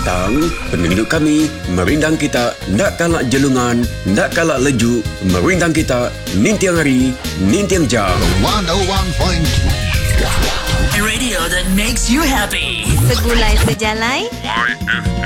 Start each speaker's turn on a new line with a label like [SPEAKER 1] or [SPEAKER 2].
[SPEAKER 1] datang, penduduk kami merindang kita nak kalak jelungan, nak kalak leju, merindang kita nintiang hari, nintiang jam.
[SPEAKER 2] 101.3
[SPEAKER 3] Radio that makes you happy.
[SPEAKER 4] Segulai sejalai.
[SPEAKER 5] YFM.